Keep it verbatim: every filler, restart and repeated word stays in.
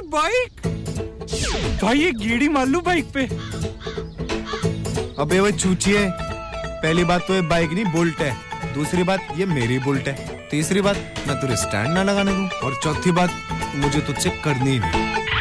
Bike भाई, ये गेड़ी मार लूं बाइक पे। अबे वो चूचिए, पहली बात तो ये बाइक नहीं बुलेट है, दूसरी बात ये मेरी बुलेट है, तीसरी बात मैं तुझे स्टैंड ना लगाने दूं, और चौथी बात मुझे तुझसे करनी ही नहीं।